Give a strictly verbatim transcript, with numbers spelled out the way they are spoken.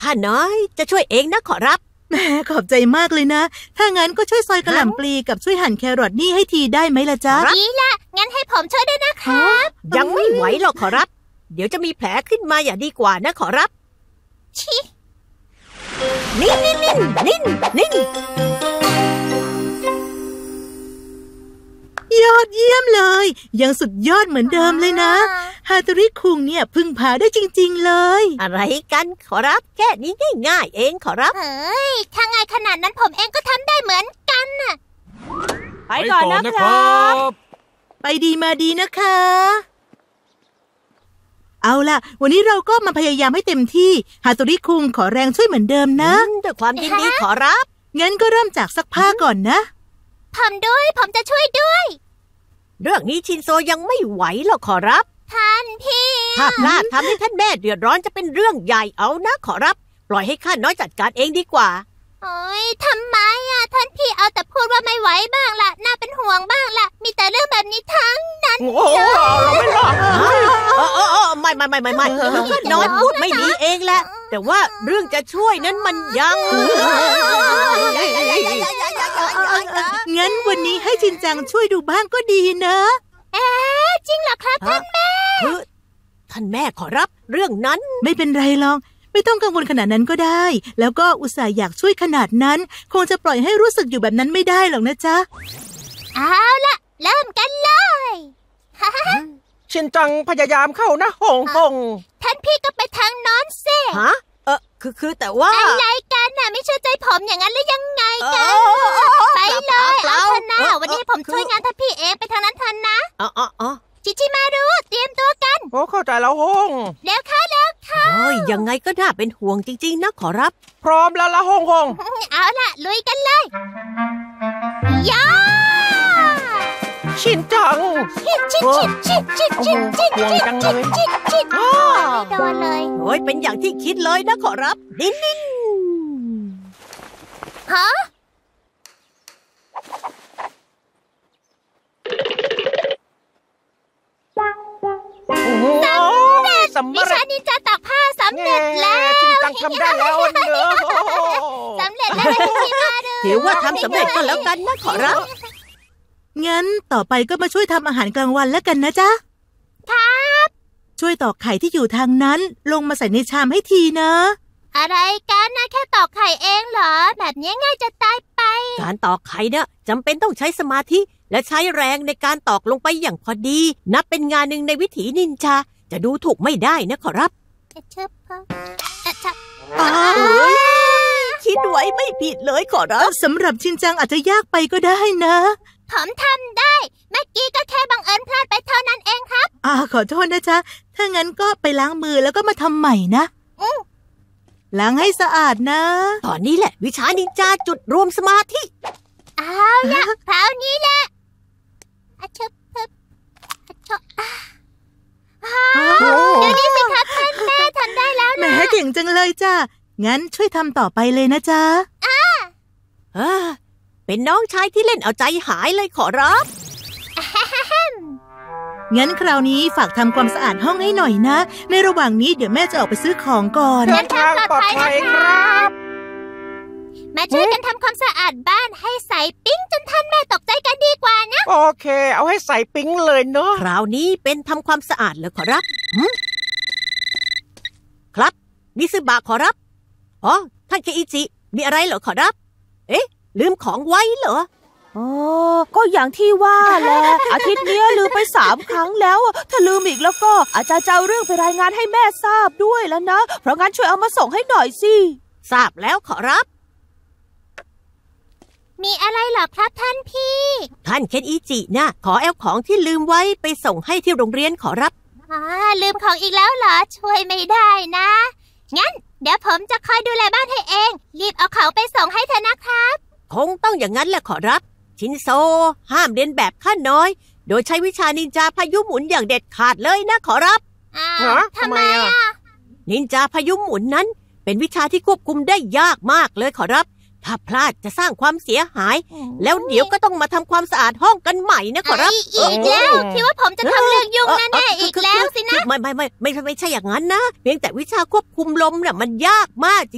ข้าน้อยจะช่วยเองนะขอรับแหมขอบใจมากเลยนะถ้างั้นก็ช่วยซอยกระหล่ำปลีกับช่วยหั่นแครอทนี่ให้ทีได้ไหมล่ะจ๊ะดีละงั้นให้ผมช่วยด้วยนะครับยังไม่ไหวหรอกขอรับเดี๋ยวจะมีแผลขึ้นมาอย่าดีกว่านะขอรับชินิ่นนิ่นนิ่นนิ่นนิ่นยอดเยี่ยมเลยยังสุดยอดเหมือนเดิมเลยนะฮาโตริคุงเนี่ยพึ่งพาได้จริงๆเลยอะไรกันขอรับแค่นี้ง่ายๆเองขอรับเฮ้ยถ้าง่ายขนาดนั้นผมเองก็ทำได้เหมือนกันน่ะไปก่อนนะครับไปดีมาดีนะคะเอาล่ะวันนี้เราก็มาพยายามให้เต็มที่ฮาโตริคุงขอแรงช่วยเหมือนเดิมนะด้วยความยินดีขอรับงั้นก็เริ่มจากซักผ้าก่อนนะผมด้วยผมจะช่วยด้วยเรื่องนี้ชินโซยังไม่ไหวหรอกขอรับท่านพี่ถ้าพลาดทำให้ท่านแม่เดือดร้อนจะเป็นเรื่องใหญ่เอานะขอรับปล่อยให้ข้าน้อยจัดการเองดีกว่าโอ๊ยทำไมอ่ะท่านพี่เอาแต่พูดว่าไม่ไหวบ้างล่ะน่าเป็นห่วงบ้างล่ะมีแต่เรื่องแบบนี้ทั้งนั้นโอ้เราไม่รอดเออเออเออไม่ไม่ไม่ไม่ไม่ข้าน้อยพูดไม่ดีเองแหละแต่ว่าเรื่องจะช่วยนั้นมันยังงั้นวันนี้ให้ชินจังช่วยดูบ้างก็ดีนะเอ๊ะจริงเหรอครับท่านแม่ท่านแม่ขอรับเรื่องนั้นไม่เป็นไรหรอกไม่ต้องกังวลขนาดนั้นก็ได้แล้วก็อุตส่าห์อยากช่วยขนาดนั้นคงจะปล่อยให้รู้สึกอยู่แบบนั้นไม่ได้หรอกนะจ๊ะเอาล่ะเริ่มกันเลยชินจังพยายามเข้านะหงหงท่านพี่ก็ไปทางน้อนเซ่ฮะเออคือคือแต่ว่าอะไรกันน่ะไม่เชื่อใจผมอย่างนั้นหรือยังไงกันไปเลยเอาเถอะนะวันนี้ผมช่วยงานท่านพี่เองไปทางนั้นทันนะอ๋ออ๋อชิชิมารุเตรียมตัวกันโอ้เข้าใจแล้วหงเร็วค่ะเร็วค่ะเฮ้ยยังไงก็น่าเป็นห่วงจริงๆนะขอรับพร้อมแล้วละหงหงเอาล่ะลุยกันเลยย่าชินจังชิดชิดชิดชิดชิดชิดชิดชิดชิดชิดชิดไม่โดนเลยโอ้ยเป็นอย่างที่คิดเลยนะขอรับนิ่นฮะสำเร็จวิชานินจาตากผ้าสำเร็จแล้วชินจังทำได้แล้วเนอะสำเร็จแล้วชิมารุถือว่าทำสำเร็จก็แล้วกันนะขอรับงั้นต่อไปก็มาช่วยทำอาหารกลางวันแล้วกันนะจ๊ะครับช่วยตอกไข่ที่อยู่ทางนั้นลงมาใส่ในชามให้ทีนะอะไรกันนะแค่ตอกไข่เองเหรอแบบนี้ง่ายจะตายไปการตอกไข่เนี่ยจำเป็นต้องใช้สมาธิและใช้แรงในการตอกลงไปอย่างพอดีนับเป็นงานหนึ่งในวิถีนินจาจะดูถูกไม่ได้นะขอรับเชิบพอคิดไว้ไม่ผิดเลยขอรับสำหรับชินจังอาจจะยากไปก็ได้นะผมทำได้เมื่อกี้ก็แค่บังเอิญพลาดไปเท่านั้นเองครับอ่าขอโทษนะจ๊ะถ้างั้นก็ไปล้างมือแล้วก็มาทำใหม่นะล้างให้สะอาดนะตอนนี้แหละวิชานินจาจุดรวมสมาธิเอาละคราวนี้แหละอะชึบปึ๊บอะชอบเดี๋ยวนี้สิครับท่านแม่ทำได้แล้วนะแม่เก่งจังเลยจ้ะงั้นช่วยทำต่อไปเลยนะจ๊ะอ่าเออเป็นน้องชายที่เล่นเอาใจหายเลยขอรับงั้นคราวนี้ฝากทำความสะอาดห้องให้หน่อยนะในระหว่างนี้เดี๋ยวแม่จะออกไปซื้อของก่อนเดินทางปลอดภัยครับมาช่วยกันทำความสะอาดบ้านให้ใสปิ๊งจนท่านแม่ตกใจกันดีกว่านะโอเคเอาให้ใสปิ๊งเลยเนาะคราวนี้เป็นทำความสะอาดเลยขอรับครับมิซึบะขอรับอ๋อท่านเคอิจิมีอะไรเหรอขอรับเอ๊ะลืมของไว้เหรออ๋อก็อย่างที่ว่าแหละอาทิตย์นี้ลืมไปสามครั้งแล้วถ้าลืมอีกแล้วก็อาจารย์จะเอาเรื่องไปรายงานให้แม่ทราบด้วยแล้วนะเพราะงั้นช่วยเอามาส่งให้หน่อยสิทราบแล้วขอรับมีอะไรเหรอครับท่านพี่ท่านเคนอิจินะขอเอาของที่ลืมไว้ไปส่งให้ที่โรงเรียนขอรับอ๋อลืมของอีกแล้วเหรอช่วยไม่ได้นะงั้นเดี๋ยวผมจะคอยดูแลบ้านให้เองรีบเอาเขาไปส่งให้เธอนะครับคงต้องอย่างนั้นแหละขอรับชินโซห้ามเรียนแบบข้าน้อยโดยใช้วิชานินจาพายุหมุนอย่างเด็ดขาดเลยนะขอรับอ้าวทำไมอ่ะนินจาพายุหมุนนั้นเป็นวิชาที่ควบคุมได้ยากมากเลยขอรับถ้าพลาดจะสร้างความเสียหายแล้วเดี๋ยวก็ต้องมาทำความสะอาดห้องกันใหม่นะขอรับอีกแล้วคิดว่าผมจะทำเรื่องยุ่งแน่ๆอีกแล้วสินะไม่ไม่ไม่ไม่ไม่ใช่อย่างนั้นนะเพียงแต่วิชาควบคุมลมน่ะมันยากมาก